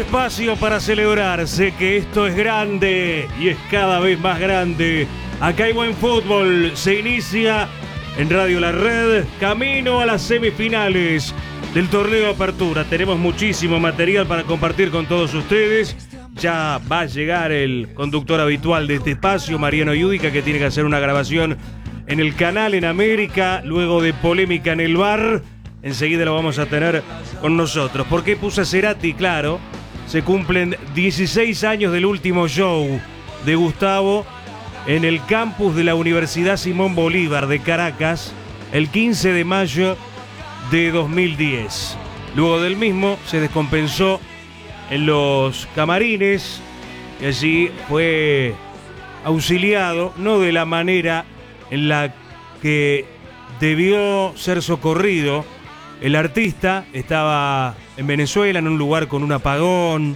espacio para celebrar. Sé que esto es grande y es cada vez más grande. Acá hay buen fútbol. Se inicia en Radio La Red, camino a las semifinales del torneo de apertura. Tenemos muchísimo material para compartir con todos ustedes. Ya va a llegar el conductor habitual de este espacio, Mariano Yudica, que tiene que hacer una grabación en el canal en América, luego de polémica en el bar. Enseguida lo vamos a tener con nosotros. ¿Por qué puse a Cerati? Claro, se cumplen 16 años del último show de Gustavo en el campus de la Universidad Simón Bolívar de Caracas, el 15 de mayo de 2010. Luego del mismo se descompensó en los camarines y allí fue auxiliado, no de la manera en la que debió ser socorrido. El artista estaba en Venezuela, en un lugar con un apagón,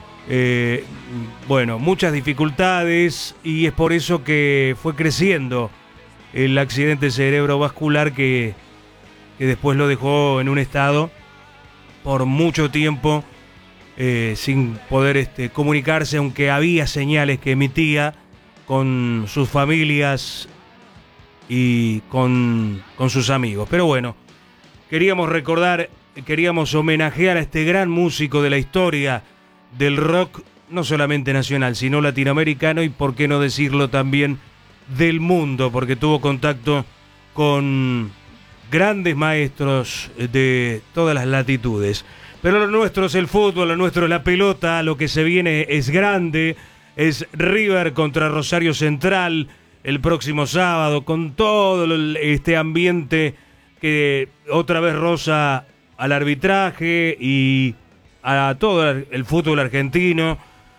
muchas dificultades, y es por eso que fue creciendo el accidente cerebrovascular que después lo dejó en un estado por mucho tiempo sin poder comunicarse, aunque había señales que emitía con sus familias y con sus amigos. Pero bueno, queríamos recordar, queríamos homenajear a este gran músico de la historia del rock, no solamente nacional, sino latinoamericano y, por qué no decirlo, también del mundo, porque tuvo contacto con grandes maestros de todas las latitudes. Pero lo nuestro es el fútbol, lo nuestro es la pelota, lo que se viene es grande, es River contra Rosario Central el próximo sábado, con todo este ambiente que otra vez roza al arbitraje y a todo el fútbol argentino,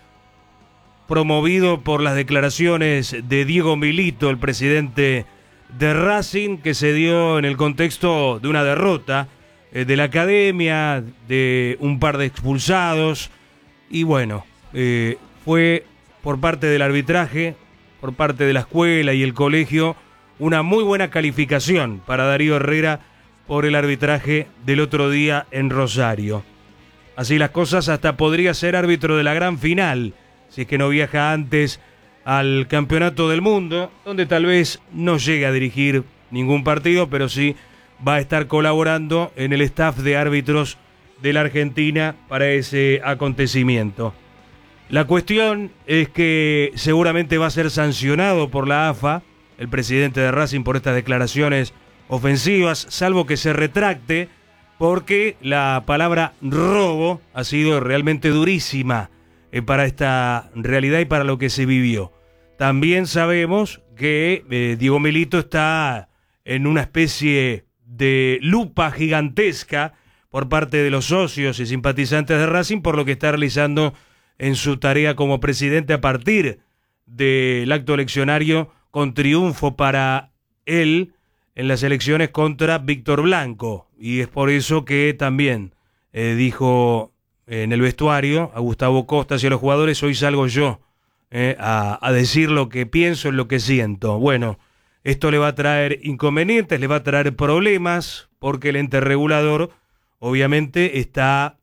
promovido por las declaraciones de Diego Milito, el presidente de Racing, que se dio en el contexto de una derrota de la academia, de un par de expulsados, y bueno, fue por parte del arbitraje, por parte de la escuela y el colegio, una muy buena calificación para Darío Herrera por el arbitraje del otro día en Rosario. Así las cosas, hasta podría ser árbitro de la gran final, si es que no viaja antes al Campeonato del Mundo, donde tal vez no llegue a dirigir ningún partido, pero sí va a estar colaborando en el staff de árbitros de la Argentina para ese acontecimiento. La cuestión es que seguramente va a ser sancionado por la AFA, el presidente de Racing, por estas declaraciones ofensivas, salvo que se retracte, porque la palabra robo ha sido realmente durísima para esta realidad y para lo que se vivió. También sabemos que Diego Milito está en una especie de lupa gigantesca por parte de los socios y simpatizantes de Racing por lo que está realizando en su tarea como presidente a partir del acto eleccionario con triunfo para él en las elecciones contra Víctor Blanco. Y es por eso que también dijo en el vestuario a Gustavo Costas y a los jugadores: hoy salgo yo a decir lo que pienso, lo que siento. Bueno, esto le va a traer inconvenientes, le va a traer problemas, porque el ente regulador obviamente está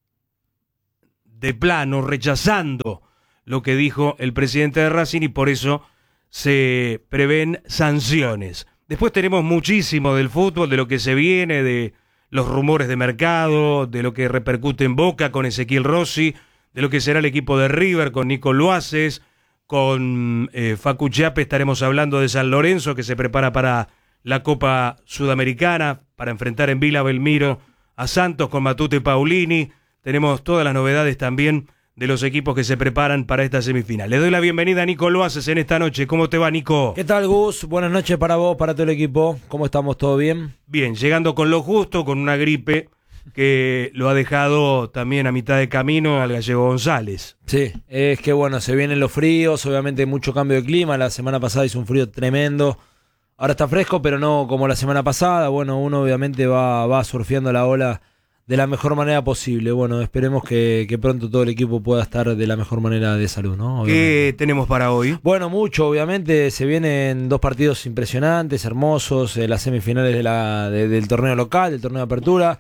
de plano rechazando lo que dijo el presidente de Racing y por eso se prevén sanciones. Después tenemos muchísimo del fútbol, de lo que se viene, de los rumores de mercado, de lo que repercute en Boca con Ezequiel Rossi, de lo que será el equipo de River con Nico Loaces, con Facu Chiape. Estaremos hablando de San Lorenzo, que se prepara para la Copa Sudamericana, para enfrentar en Vila Belmiro a Santos con Matute Paulini. Tenemos todas las novedades también de los equipos que se preparan para esta semifinal. Le doy la bienvenida a Nico Loaces en esta noche. ¿Cómo te va, Nico? ¿Qué tal, Gus? Buenas noches para vos, para todo el equipo. ¿Cómo estamos? ¿Todo bien? Bien, llegando con lo justo, con una gripe que lo ha dejado también a mitad de camino al gallego González. Sí, es que bueno, se vienen los fríos, obviamente mucho cambio de clima. La semana pasada hizo un frío tremendo. Ahora está fresco, pero no como la semana pasada. Bueno, uno obviamente va surfeando la ola de la mejor manera posible. Bueno, esperemos que pronto todo el equipo pueda estar de la mejor manera de salud, ¿no? Obviamente. ¿Qué tenemos para hoy? Bueno, mucho, obviamente. Se vienen dos partidos impresionantes, hermosos, las semifinales del torneo local, del torneo de apertura.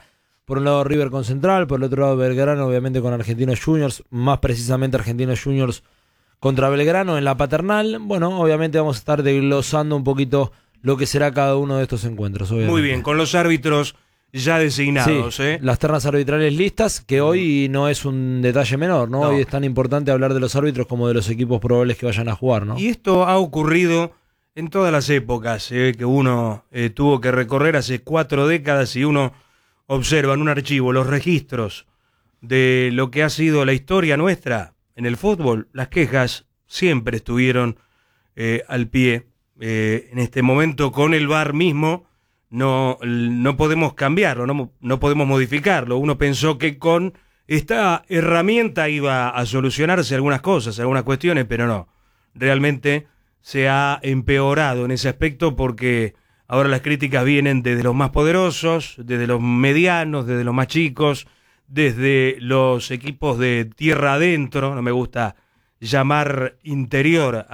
Por un lado River con Central, por el otro lado Belgrano obviamente con Argentinos Juniors, más precisamente Argentinos Juniors contra Belgrano en la Paternal. Bueno, obviamente vamos a estar desglosando un poquito lo que será cada uno de estos encuentros. Obviamente. Muy bien, con los árbitros ya designados. Sí, las ternas arbitrales listas, que hoy no es un detalle menor, ¿no? Hoy es tan importante hablar de los árbitros como de los equipos probables que vayan a jugar, ¿no? Y esto ha ocurrido en todas las épocas que uno tuvo que recorrer hace 4 décadas y uno observa en un archivo los registros de lo que ha sido la historia nuestra en el fútbol. Las quejas siempre estuvieron al pie. En este momento con el VAR mismo no podemos cambiarlo, no podemos modificarlo. Uno pensó que con esta herramienta iba a solucionarse algunas cosas, algunas cuestiones, pero no. Realmente se ha empeorado en ese aspecto porque ahora las críticas vienen desde los más poderosos, desde los medianos, desde los más chicos, desde los equipos de tierra adentro. No me gusta llamar interior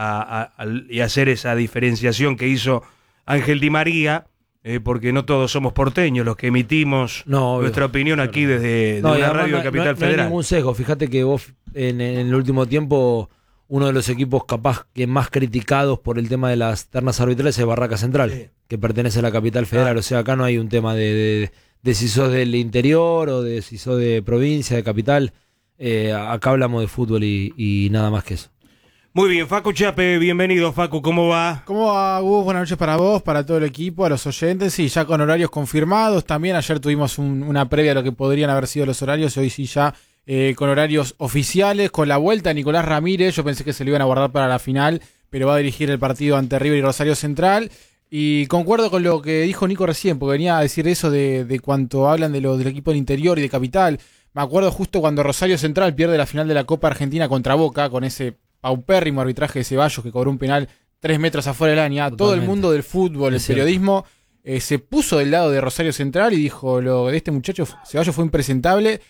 y hacer esa diferenciación que hizo Ángel Di María, porque no todos somos porteños los que emitimos nuestra opinión aquí desde la radio de Capital Federal. No hay ningún sesgo. Fíjate que vos en el último tiempo uno de los equipos capaz que más criticados por el tema de las ternas arbitrales es Barraca Central, sí, que pertenece a la Capital Federal. O sea, acá no hay un tema de si sos del interior o de si sos de provincia, de capital. Acá hablamos de fútbol y nada más que eso. Muy bien, Facu Chape, bienvenido, Facu, ¿cómo va? ¿Cómo va, Gus? Buenas noches para vos, para todo el equipo, a los oyentes. Sí, ya con horarios confirmados. También ayer tuvimos una previa a lo que podrían haber sido los horarios. Hoy sí ya con horarios oficiales, con la vuelta de Nicolás Ramírez. Yo pensé que se lo iban a guardar para la final, pero va a dirigir el partido ante River y Rosario Central. Y concuerdo con lo que dijo Nico recién, porque venía a decir eso de cuanto hablan del equipo del interior y de capital. Me acuerdo justo cuando Rosario Central pierde la final de la Copa Argentina contra Boca, con ese paupérrimo arbitraje de Ceballos que cobró un penal 3 metros afuera del área. Todo el mundo del fútbol, el periodismo, se puso del lado de Rosario Central y dijo, lo de este muchacho Ceballos fue impresentable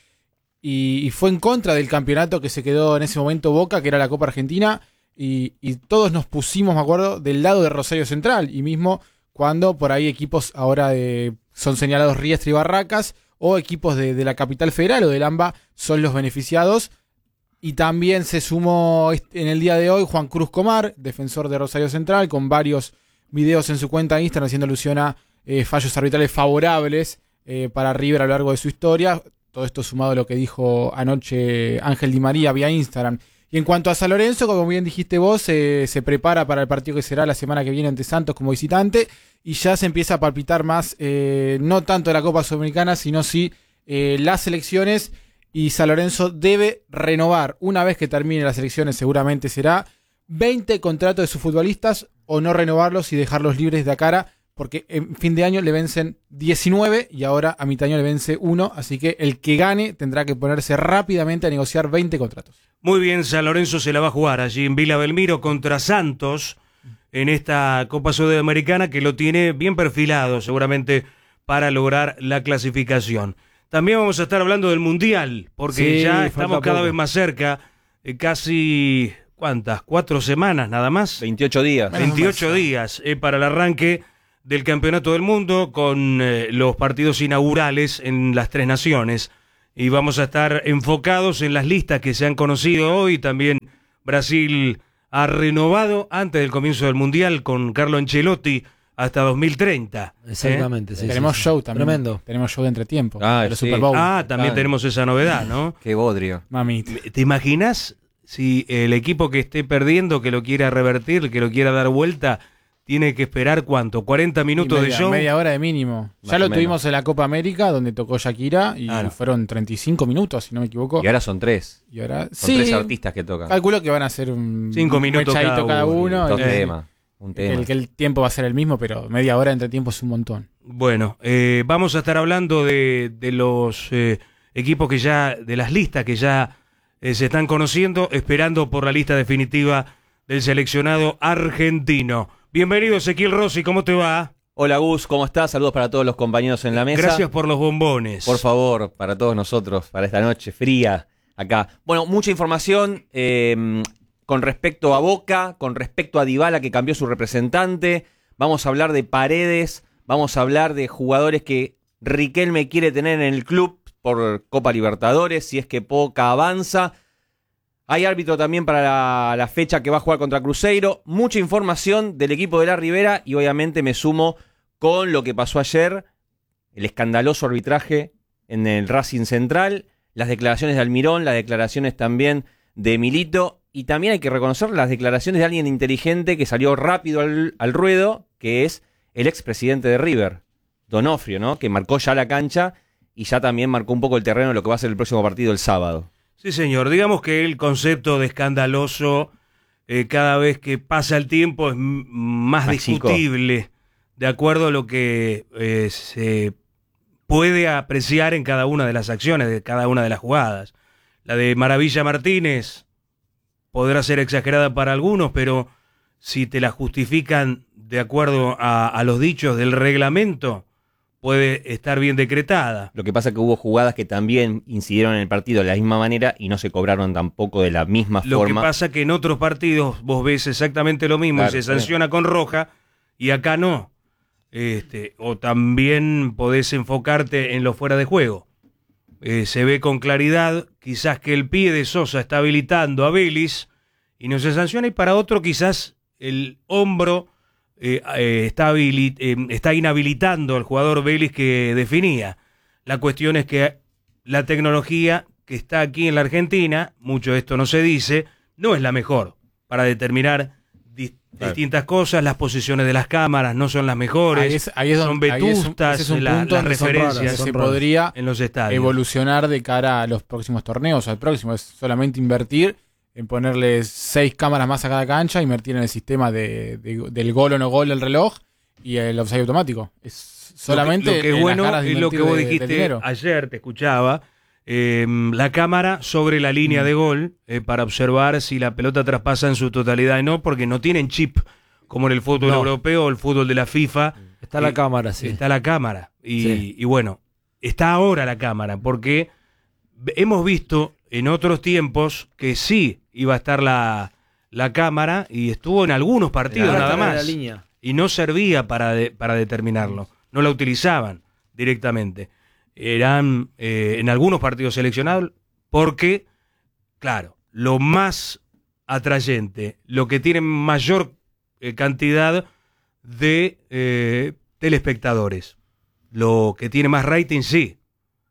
y fue en contra del campeonato que se quedó en ese momento Boca, que era la Copa Argentina, y todos nos pusimos, me acuerdo, del lado de Rosario Central, y mismo cuando por ahí equipos ahora son señalados Riestra y Barracas, o equipos de la Capital Federal o del AMBA son los beneficiados. Y también se sumó en el día de hoy Juan Cruz Comar, defensor de Rosario Central, con varios videos en su cuenta de Instagram haciendo alusión a fallos arbitrales favorables para River a lo largo de su historia. Todo esto sumado a lo que dijo anoche Ángel Di María vía Instagram. Y en cuanto a San Lorenzo, como bien dijiste vos, se prepara para el partido que será la semana que viene ante Santos como visitante, y ya se empieza a palpitar más, no tanto la Copa Sudamericana, sino sí las elecciones, y San Lorenzo debe renovar, una vez que termine las elecciones seguramente será, 20 contratos de sus futbolistas, o no renovarlos y dejarlos libres de cara, porque en fin de año le vencen 19 y ahora a mitad de año le vence 1, así que el que gane tendrá que ponerse rápidamente a negociar 20 contratos. Muy bien, San Lorenzo se la va a jugar allí en Vila Belmiro contra Santos en esta Copa Sudamericana, que lo tiene bien perfilado seguramente para lograr la clasificación. También vamos a estar hablando del Mundial, porque ya estamos cada vez más cerca, casi, ¿cuántas? 4 semanas nada más. 28 días. 28 días para el arranque del Campeonato del Mundo con los partidos inaugurales en las 3 naciones. Y vamos a estar enfocados en las listas que se han conocido hoy. También Brasil ha renovado antes del comienzo del Mundial con Carlo Ancelotti hasta 2030. Exactamente. Sí, tenemos show también. Tremendo. Tenemos show de entretiempo. Sí. Super Bowl. También tenemos esa novedad, ¿no? Qué bodrio. Mamita. ¿Te imaginas si el equipo que esté perdiendo, que lo quiera revertir, que lo quiera dar vuelta, tiene que esperar cuánto? ¿40 minutos de show? Media hora de mínimo. Más ya lo o menos. Tuvimos en la Copa América, donde tocó Shakira, y fueron 35 minutos, si no me equivoco. Y ahora son 3. Y ahora, Son 3 artistas que tocan. calculo que van a ser 5 minutos mechadito cada uno. Dos temas. Un tema. El tiempo va a ser el mismo, pero media hora entre tiempo es un montón. Bueno, vamos a estar hablando de los equipos que ya, de las listas que ya se están conociendo, esperando por la lista definitiva del seleccionado argentino. Bienvenido, Ezequiel Rossi, ¿cómo te va? Hola Gus, ¿cómo estás? Saludos para todos los compañeros en la mesa. Gracias por los bombones. Por favor, para todos nosotros, para esta noche fría acá. Bueno, mucha información con respecto a Boca, con respecto a Dybala, que cambió su representante. Vamos a hablar de Paredes, vamos a hablar de jugadores que Riquelme quiere tener en el club por Copa Libertadores, si es que Boca avanza. Hay árbitro también para la fecha que va a jugar contra Cruzeiro. Mucha información del equipo de la Ribera y obviamente me sumo con lo que pasó ayer, el escandaloso arbitraje en el Racing Central, las declaraciones de Almirón, las declaraciones también de Milito, y también hay que reconocer las declaraciones de alguien inteligente que salió rápido al ruedo, que es el expresidente de River, Donofrio, ¿no? Que marcó ya la cancha y ya también marcó un poco el terreno de lo que va a ser el próximo partido el sábado. Sí, señor. Digamos que el concepto de escandaloso, cada vez que pasa el tiempo, es más discutible, de acuerdo a lo que se puede apreciar en cada una de las acciones, de cada una de las jugadas. La de Maravilla Martínez podrá ser exagerada para algunos, pero si te la justifican de acuerdo a los dichos del reglamento, puede estar bien decretada. Lo que pasa es que hubo jugadas que también incidieron en el partido de la misma manera y no se cobraron tampoco de la misma forma. Lo que pasa es que en otros partidos vos ves exactamente lo mismo, claro, y se sanciona con roja, y acá no. O también podés enfocarte en lo fuera de juego. Se ve con claridad quizás que el pie de Sosa está habilitando a Vélez y no se sanciona, y para otro quizás el hombro está inhabilitando al jugador Vélez que definía. La cuestión es que la tecnología que está aquí en la Argentina, mucho de esto no se dice, no es la mejor para determinar distintas cosas. Las posiciones de las cámaras no son las mejores, son vetustas las referencias se podría en los estadios. Evolucionar de cara a los próximos torneos. Al próximo es solamente invertir en ponerle 6 cámaras más a cada cancha, invertir en el sistema del gol o no gol del reloj y el offside automático. Es solamente lo que es bueno es lo que vos dijiste ayer, te escuchaba, la cámara sobre la línea de gol para observar si la pelota traspasa en su totalidad o no, porque no tienen chip como en el fútbol europeo o el fútbol de la FIFA. Está la cámara, sí. Está la cámara. Y bueno, está ahora la cámara, porque hemos visto en otros tiempos que sí iba a estar la cámara y estuvo en algunos partidos nada más. Y no servía para determinarlo. No la utilizaban directamente. Eran en algunos partidos seleccionados porque, claro, lo más atrayente, lo que tiene mayor cantidad de telespectadores, lo que tiene más rating, sí,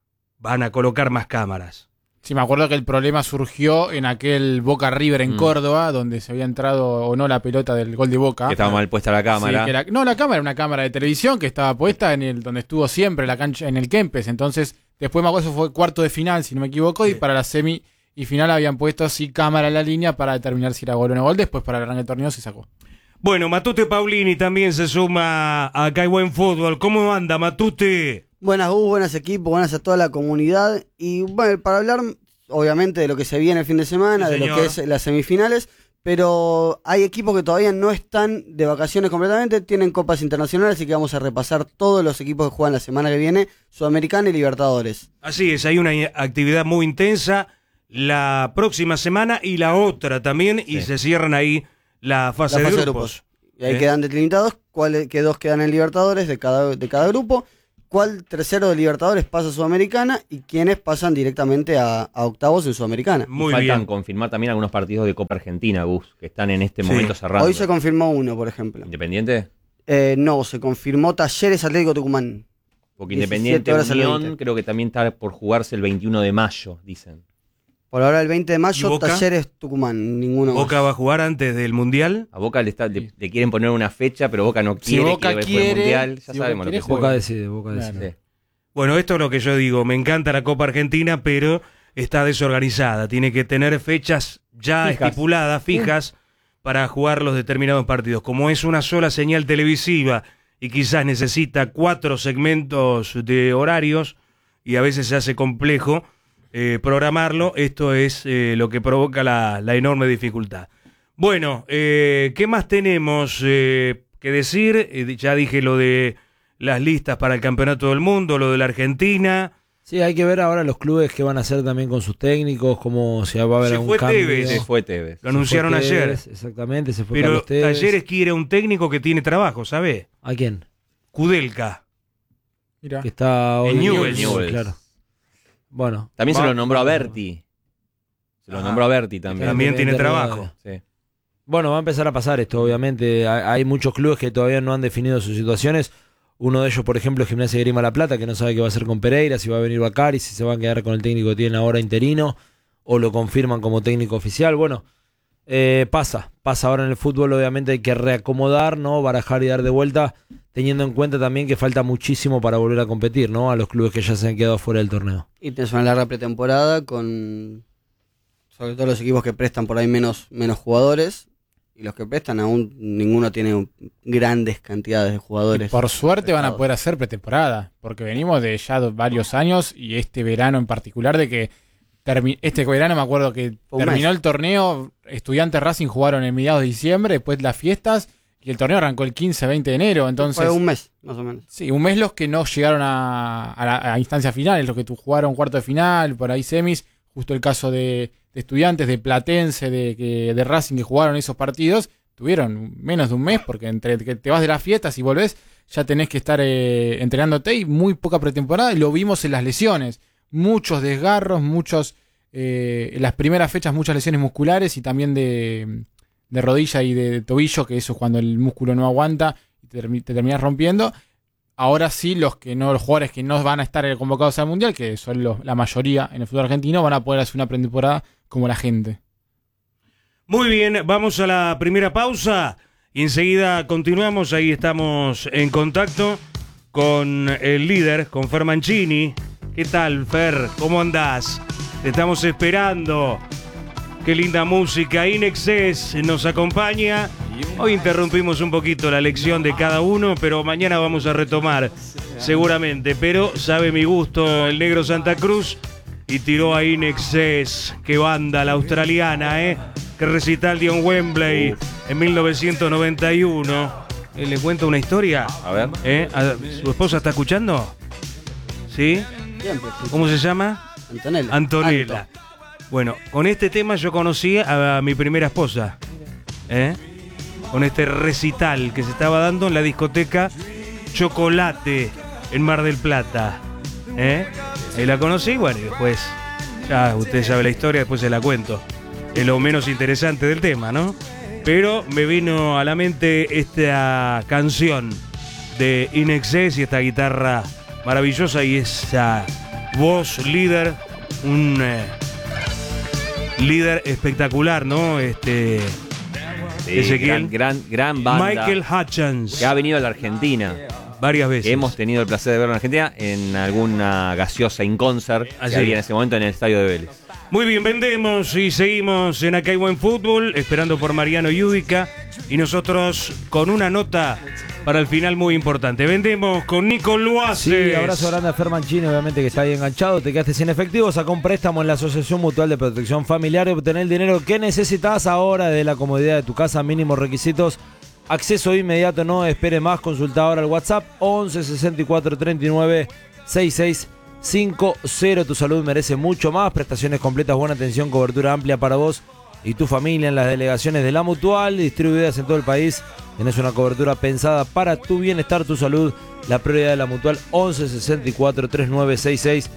van a colocar más cámaras. Sí, me acuerdo que el problema surgió en aquel Boca River en Córdoba, donde se había entrado o no la pelota del gol de Boca. Que estaba mal puesta la cámara. Sí, la cámara era una cámara de televisión que estaba puesta en donde estuvo siempre la cancha, en el Kempes. Entonces, después me acuerdo, eso fue cuarto de final, si no me equivoco, sí. Y para la semi y final habían puesto así cámara en la línea para determinar si era gol o no gol. Después, para el arranque del torneo, se sacó. Bueno, Matute Paulini también se suma a Acá hay Buen Fútbol. ¿Cómo anda, Matute? Buenas, buenas equipos, buenas a toda la comunidad. Y bueno, para hablar, obviamente, de lo que se viene el fin de semana, sí, de lo que es las semifinales, pero hay equipos que todavía no están de vacaciones completamente, tienen copas internacionales, así que vamos a repasar todos los equipos que juegan la semana que viene, Sudamericana y Libertadores. Así es, hay una actividad muy intensa la próxima semana y la otra también, sí. Y se cierran ahí la fase de grupos. Y ahí quedan delimitados qué dos quedan en Libertadores de cada grupo, cuál tercero de Libertadores pasa a Sudamericana y quiénes pasan directamente a octavos en Sudamericana. Muy Faltan confirmar también algunos partidos de Copa Argentina, Gus, que están en este momento cerrando. Hoy se confirmó uno, por ejemplo. ¿Independiente? No, se confirmó Talleres Atlético Tucumán. Porque Independiente Unión creo que también está por jugarse el 21 de mayo, dicen. Por ahora el 20 de mayo, Talleres Tucumán, ninguno más. ¿Boca va a jugar antes del Mundial? A Boca le quieren poner una fecha, pero Boca no quiere, si Boca quiere el Mundial. Ya sabemos lo que Boca decide. Claro. Sí. Bueno, esto es lo que yo digo. Me encanta la Copa Argentina, pero está desorganizada. Tiene que tener fechas ya estipuladas, fijas, para jugar los determinados partidos. Como es una sola señal televisiva y quizás necesita 4 segmentos de horarios y a veces se hace complejo programarlo, esto es lo que provoca la enorme dificultad. Bueno, ¿qué más tenemos que decir? Ya dije lo de las listas para el Campeonato del Mundo, lo de la Argentina. Sí, hay que ver ahora los clubes que van a hacer también con sus técnicos, cómo se va a ver algún cambio. Se fue Tevez. Lo anunciaron ayer. Exactamente, se fue Pero Carlos Tevez. Talleres quiere un técnico que tiene trabajo, ¿sabe? ¿A quién? Kudelka. Mirá. que está hoy En Newell's. Newell's. claro. Bueno, También se va- lo nombró a va- Berti. Se lo nombró a Berti también. También tiene de trabajo. Sí. Bueno, va a empezar a pasar esto, obviamente. Hay muchos clubes que todavía no han definido sus situaciones. Uno de ellos, por ejemplo, es Gimnasia de Grima La Plata, que no sabe qué va a hacer con Pereira, si va a venir Bacari, si se van a quedar con el técnico que tienen ahora interino, o lo confirman como técnico oficial. Bueno, pasa ahora en el fútbol, obviamente hay que reacomodar, ¿no? Barajar y dar de vuelta, teniendo en cuenta también que falta muchísimo para volver a competir, ¿no? A los clubes que ya se han quedado fuera del torneo. Y tienes una larga pretemporada con, sobre todo los equipos que prestan por ahí menos jugadores. Y los que prestan aún ninguno tiene grandes cantidades de jugadores. Y por suerte van a prestados. poder hacer pretemporada, porque venimos de ya varios años y este verano en particular de que este verano me acuerdo que Un terminó mes. el torneo, Estudiantes Racing jugaron en mediados de diciembre, después las fiestas y el torneo arrancó el 15-20 de enero, entonces Fue un mes, más o menos. sí, un mes los que no llegaron a instancias finales, los que jugaron cuarto de final, por ahí semis, justo el caso de Estudiantes, de Platense, de Racing que jugaron esos partidos, tuvieron menos de un mes porque entre que te vas de las fiestas y volvés ya tenés que estar entrenándote y muy poca pretemporada y lo vimos en las lesiones, muchos desgarros, en las primeras fechas muchas lesiones musculares y también de rodilla y de tobillo, que eso es cuando el músculo no aguanta y te terminas rompiendo. Ahora sí, los jugadores que no van a estar convocados al Mundial, que son la mayoría en el fútbol argentino, van a poder hacer una pretemporada como la gente. Muy bien, vamos a la primera pausa y enseguida continuamos. Ahí estamos en contacto con el líder, con Fer Mancini. ¿Qué tal, Fer? ¿Cómo andás? Te estamos esperando. Qué linda música. Inexcess nos acompaña. Hoy interrumpimos un poquito la lección de cada uno, pero mañana vamos a retomar seguramente. Pero sabe mi gusto el negro Santa Cruz y tiró a Inexcess. Qué banda la australiana, que recital dio en Wembley en 1991. ¿Le cuento una historia? A ver. ¿Su esposa está escuchando? ¿Sí? Siempre. ¿Cómo se llama? Antonella. Antonella. Anto. Bueno, con este tema yo conocí a mi primera esposa. Con este recital que se estaba dando en la discoteca Chocolate en Mar del Plata. Ahí la conocí, bueno, y después, ya usted sabe la historia, después se la cuento. Es lo menos interesante del tema, ¿no? Pero me vino a la mente esta canción de Inexcess y esta guitarra maravillosa y esa voz líder, un líder espectacular, ¿no? Sí, Ezequiel. gran banda. Michael Hutchins, Que ha venido a la Argentina. varias veces. Que hemos tenido el placer de verlo en Argentina en alguna gaseosa in concert Así que había en es. ese momento en el estadio de Vélez. Muy bien, vendemos y seguimos en Acá hay Buen Fútbol, esperando por Mariano Yudica y nosotros con una nota para el final muy importante. Vendemos con Nico Luaces. Sí, abrazo grande a Fer Mancini, obviamente que está ahí enganchado. Te quedaste sin efectivo, saca un préstamo en la Asociación Mutual de Protección Familiar y obtener el dinero que necesitas ahora de la comodidad de tu casa. Mínimos requisitos, acceso inmediato, no espere más. Consulta ahora el WhatsApp 11 64 39 66 50. Tu salud merece mucho más. Prestaciones completas, buena atención, cobertura amplia para vos y tu familia en las delegaciones de la Mutual, distribuidas en todo el país. Tenés una cobertura pensada para tu bienestar, tu salud. La prioridad de la Mutual 11 64 39 66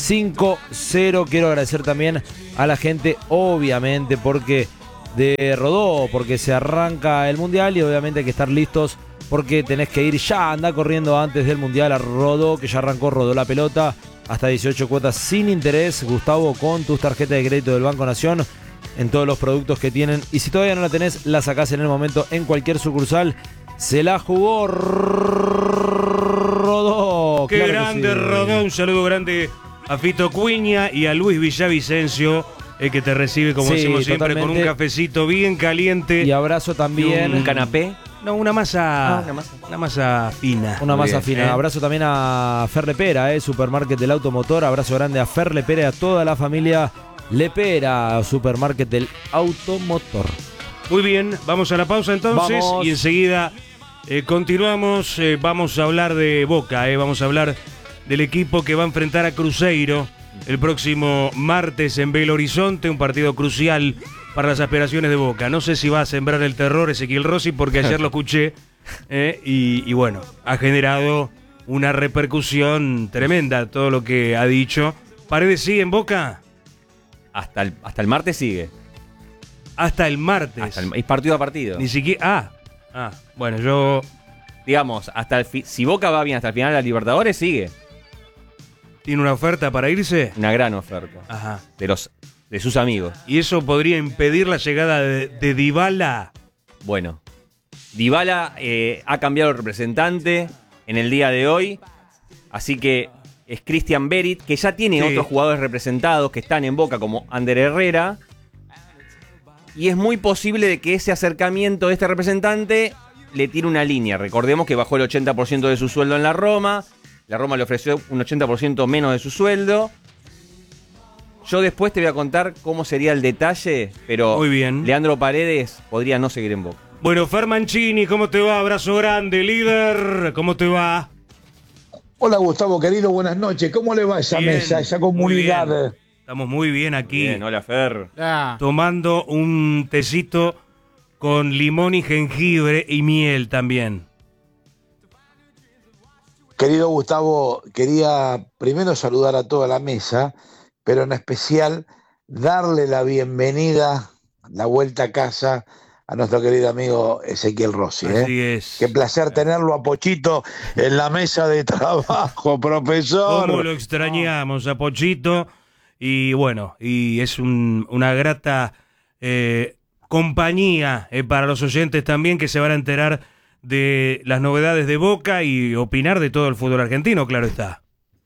50. Quiero agradecer también a la gente, obviamente, porque de Rodó, porque se arranca el Mundial y obviamente hay que estar listos porque tenés que ir ya, anda corriendo antes del Mundial a Rodó, que ya arrancó Rodó la pelota, hasta 18 cuotas sin interés, Gustavo, con tus tarjetas de crédito del Banco Nación, en todos los productos que tienen, y si todavía no la tenés, la sacás en el momento en cualquier sucursal. Se la jugó Rodó. Qué claro que grande sí. Rodó, un saludo grande a Fito Cuña y a Luis Villavicencio, que te recibe, como Sí, decimos siempre, con un totalmente. cafecito bien caliente. Y abrazo también. Un canapé. No, una masa, una masa. una masa fina. Una Muy masa bien, fina. Abrazo también a Fer Lepera, Supermarket del Automotor. Abrazo grande a Fer Lepera y a toda la familia Lepera, Supermarket del Automotor. Muy bien, vamos a la pausa entonces Vamos. y enseguida continuamos. Vamos a hablar de Boca, vamos a hablar del equipo que va a enfrentar a Cruzeiro el próximo martes en Belo Horizonte, un partido crucial para las aspiraciones de Boca. No sé si va a sembrar el terror Ezequiel Rossi, porque ayer lo escuché y bueno, ha generado una repercusión tremenda todo lo que ha dicho. ¿Paredes sigue en Boca? Hasta el martes sigue. Hasta el martes. Es partido a partido. Ni siquiera. Bueno, yo. Digamos, si Boca va bien hasta el final de la Libertadores, sigue. ¿Tiene una oferta para irse? Una gran oferta. Ajá. De sus amigos. ¿Y eso podría impedir la llegada de Dybala? Bueno, Dybala ha cambiado el representante en el día de hoy. Así que es Christian Berit, que ya tiene otros jugadores representados que están en Boca, como Ander Herrera. Y es muy posible de que ese acercamiento de este representante le tire una línea. Recordemos que bajó el 80% de su sueldo en la Roma. La Roma le ofreció un 80% menos de su sueldo. Yo después te voy a contar cómo sería el detalle, pero muy bien. Leandro Paredes podría no seguir en Boca. Bueno, Fer Mancini, ¿cómo te va? Abrazo grande, líder. ¿Cómo te va? Hola Gustavo, querido, buenas noches. ¿Cómo le va esa mesa, esa comunidad? Estamos muy bien aquí. Bien, hola Fer. Tomando un tecito con limón y jengibre y miel también. Querido Gustavo, quería primero saludar a toda la mesa, pero en especial darle la bienvenida, la vuelta a casa a nuestro querido amigo Ezequiel Rossi. Así es. Qué placer tenerlo a Pochito en la mesa de trabajo, profesor. ¿Cómo lo extrañamos a Pochito? Y bueno, y es una grata compañía para los oyentes también, que se van a enterar de las novedades de Boca y opinar de todo el fútbol argentino, claro está.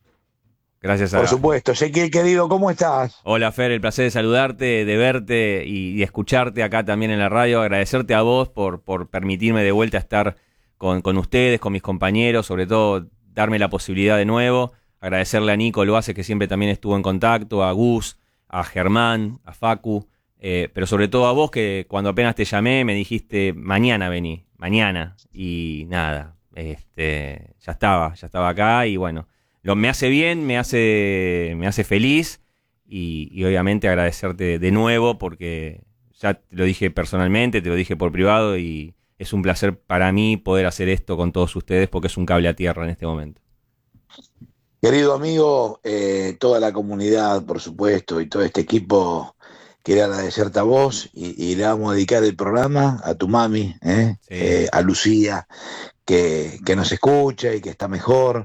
Gracias Por supuesto. Ezequiel, querido, ¿cómo estás? Hola Fer, el placer de saludarte, de verte y escucharte acá también en la radio. Agradecerte a vos por permitirme de vuelta estar con ustedes, con mis compañeros, sobre todo darme la posibilidad de nuevo. Agradecerle a Nico Loace, que siempre también estuvo en contacto, a Gus, a Germán, a Facu, pero sobre todo a vos, que cuando apenas te llamé me dijiste mañana vení, mañana, y nada, ya estaba acá y bueno. Me hace bien, me hace feliz y obviamente agradecerte de nuevo porque ya te lo dije personalmente, te lo dije por privado y es un placer para mí poder hacer esto con todos ustedes porque es un cable a tierra en este momento. Querido amigo, toda la comunidad, por supuesto, y todo este equipo, quiere agradecerte a vos y le vamos a dedicar el programa a tu mami, a Lucía, que nos escucha y que está mejor.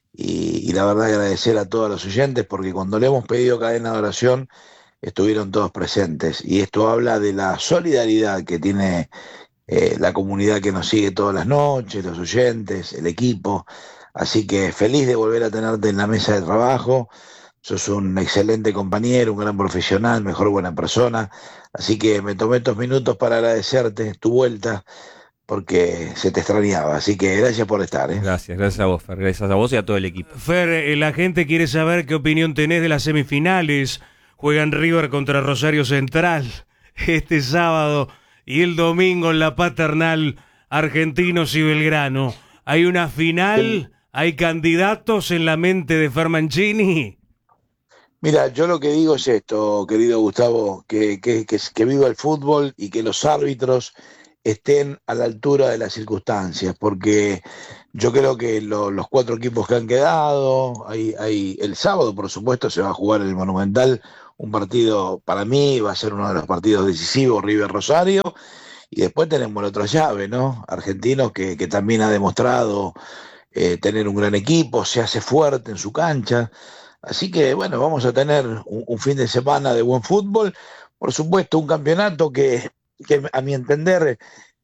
Y la verdad agradecer a todos los oyentes porque cuando le hemos pedido cadena de oración estuvieron todos presentes y esto habla de la solidaridad que tiene la comunidad que nos sigue todas las noches, los oyentes, el equipo, así que feliz de volver a tenerte en la mesa de trabajo. Sos un excelente compañero, un gran profesional, mejor buena persona, así que me tomé estos minutos para agradecerte tu vuelta porque se te extrañaba, así que gracias por estar. Gracias a vos, Fer, gracias a vos y a todo el equipo. Fer, la gente quiere saber qué opinión tenés de las semifinales. Juegan River contra Rosario Central este sábado y el domingo en la Paternal, Argentinos y Belgrano. ¿Hay una final? ¿Hay candidatos en la mente de Fer Mancini? Mira, yo lo que digo es esto, querido Gustavo, que viva el fútbol y que los árbitros estén a la altura de las circunstancias, porque yo creo que los 4 equipos que han quedado, hay el sábado por supuesto se va a jugar en el Monumental, un partido para mí va a ser uno de los partidos decisivos, River Rosario, y después tenemos la otra llave, ¿no? Argentinos que también ha demostrado tener un gran equipo, se hace fuerte en su cancha, así que bueno, vamos a tener un fin de semana de buen fútbol, por supuesto un campeonato que a mi entender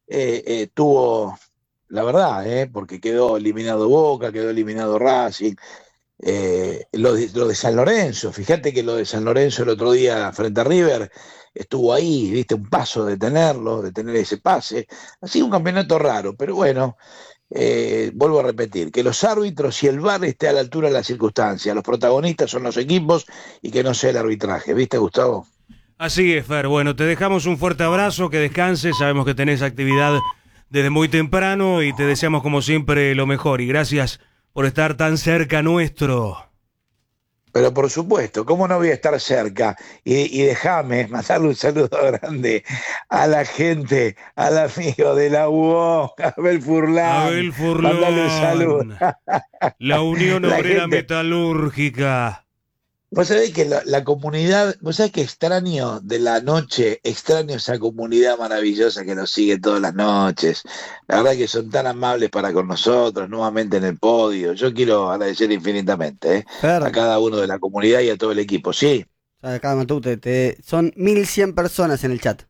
tuvo, la verdad, porque quedó eliminado Boca, quedó eliminado Racing, lo de San Lorenzo, fíjate que lo de San Lorenzo el otro día frente a River estuvo ahí, viste, un paso de tenerlo, de tener ese pase, así un campeonato raro, pero bueno, vuelvo a repetir, que los árbitros y el VAR esté a la altura de las circunstancias, los protagonistas son los equipos y que no sea el arbitraje, ¿viste, Gustavo? Así es, Fer. Bueno, te dejamos un fuerte abrazo, que descanses. Sabemos que tenés actividad desde muy temprano y te deseamos como siempre lo mejor. Y gracias por estar tan cerca nuestro. Pero por supuesto, ¿cómo no voy a estar cerca? Y déjame mandarle un saludo grande a la gente, al amigo de la UO, Abel Furlan. Abel Mandarle un saludo. Furlón, la Unión La Obrera gente. Metalúrgica. Vos sabés que la comunidad, vos sabés que extraño de la noche, extraño esa comunidad maravillosa que nos sigue todas las noches. La verdad que son tan amables para con nosotros, nuevamente en el podio. Yo quiero agradecer infinitamente, Fer, a cada uno de la comunidad y a todo el equipo. Sí. acá Matute, son 1100 personas en el chat.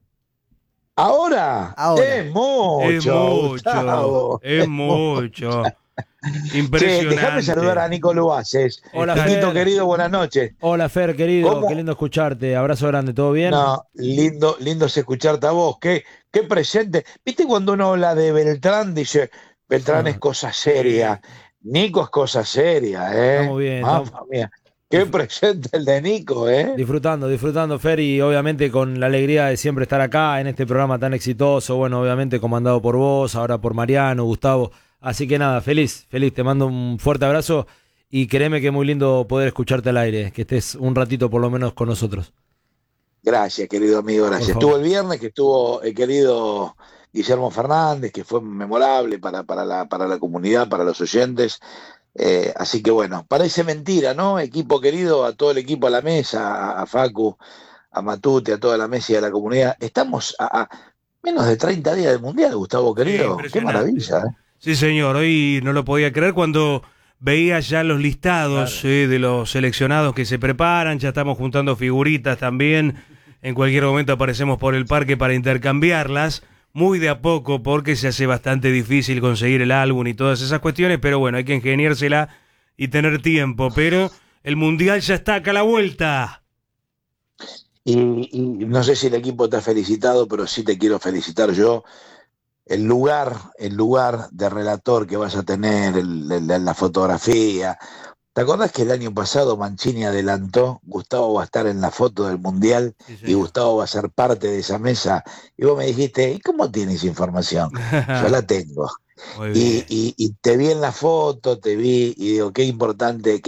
Ahora, Ahora. es mucho, Gustavo, Es mucho. Che, Impresionante. déjame saludar a Nico Luaces. Hola, Niquito Fer. querido, buenas noches. Hola Fer, querido, ¿Cómo? qué lindo escucharte. Abrazo grande, ¿todo bien? No, lindo es escucharte a vos. Qué presente. ¿Viste cuando uno habla de Beltrán? Dice, Beltrán es cosa seria. Nico es cosa seria, Estamos bien, Mamma mía. Qué presente el de Nico, Disfrutando, Fer, y obviamente con la alegría de siempre estar acá en este programa tan exitoso, bueno, obviamente comandado por vos, ahora por Mariano, Gustavo, así que nada, feliz, te mando un fuerte abrazo y créeme que es muy lindo poder escucharte al aire, que estés un ratito por lo menos con nosotros. Gracias, querido amigo, gracias. Por favor. Estuvo el viernes, que estuvo el querido Guillermo Fernández, que fue memorable para la comunidad, para los oyentes. Así que bueno, parece mentira, ¿no? Equipo querido, a todo el equipo a la mesa, a Facu, a Matute, a toda la mesa y a la comunidad. Estamos a menos de 30 días del Mundial, Gustavo querido. Qué impresionante. maravilla, Sí, señor, hoy no lo podía creer cuando veía ya los listados de los seleccionados que se preparan, ya estamos juntando figuritas también, en cualquier momento aparecemos por el parque para intercambiarlas, muy de a poco porque se hace bastante difícil conseguir el álbum y todas esas cuestiones, pero bueno, hay que ingeniársela y tener tiempo, pero el Mundial ya está acá a la vuelta. Y no sé si el equipo te ha felicitado, pero sí te quiero felicitar yo. El lugar de relator que vas a tener, la fotografía. ¿Te acordás que el año pasado Mancini adelantó? Gustavo va a estar en la foto del Mundial Sí, y señor. Gustavo va a ser parte de esa mesa. Y vos me dijiste, ¿y cómo tienes información? Yo la tengo. Muy bien. Y te vi en la foto, te vi y digo, qué importante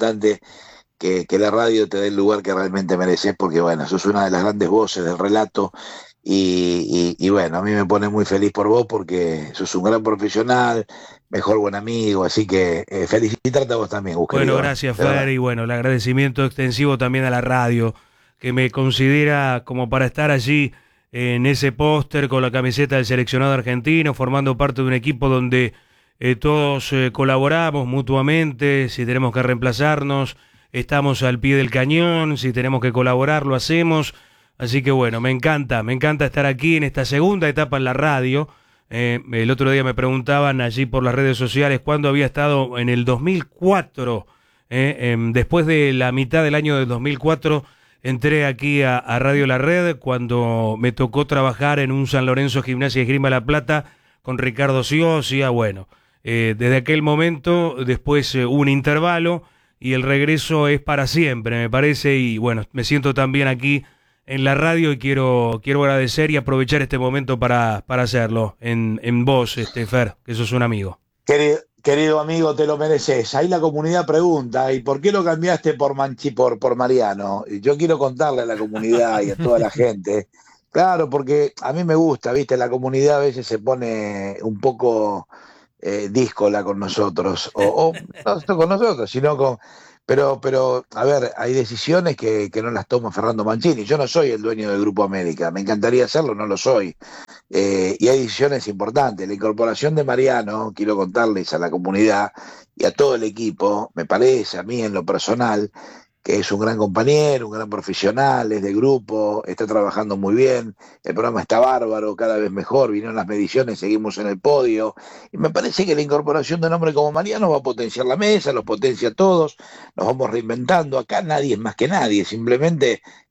que la radio te dé el lugar que realmente mereces, porque bueno, sos una de las grandes voces del relato y bueno, a mí me pone muy feliz por vos porque sos un gran profesional, mejor buen amigo, así que felicitarte a vos también, Gus, Bueno, querido, gracias de verdad. Fer, y bueno, el agradecimiento extensivo también a la radio, que me considera como para estar allí en ese póster con la camiseta del seleccionado argentino, formando parte de un equipo donde todos colaboramos mutuamente, si tenemos que reemplazarnos, estamos al pie del cañón, si tenemos que colaborar, lo hacemos. Así que bueno, me encanta estar aquí en esta segunda etapa en la radio. El otro día me preguntaban allí por las redes sociales cuándo había estado en el 2004. Después de la mitad del año del 2004 entré aquí a Radio La Red cuando me tocó trabajar en un San Lorenzo Gimnasia y Esgrima La Plata con Ricardo Siosia. Bueno, desde aquel momento después hubo un intervalo y el regreso es para siempre, me parece. Y bueno, me siento también aquí en la radio y quiero agradecer y aprovechar este momento para hacerlo en vos, Fer, que sos un amigo. Querido amigo, te lo mereces. Ahí la comunidad pregunta, ¿y por qué lo cambiaste por Mariano? Y yo quiero contarle a la comunidad y a toda la gente. Claro, porque a mí me gusta, ¿viste? La comunidad a veces se pone un poco díscola con nosotros, no con nosotros, sino con... Pero, a ver, hay decisiones que no las toma Fernando Mancini. Yo no soy el dueño del Grupo América, me encantaría hacerlo, no lo soy. Y hay decisiones importantes. La incorporación de Mariano, quiero contarles a la comunidad y a todo el equipo, me parece a mí en lo personal, que es un gran compañero, un gran profesional, es de grupo, está trabajando muy bien, el programa está bárbaro, cada vez mejor, vinieron las mediciones, seguimos en el podio, y me parece que la incorporación de un hombre como Mariano va a potenciar la mesa, los potencia a todos, nos vamos reinventando, acá nadie es más que nadie, simplemente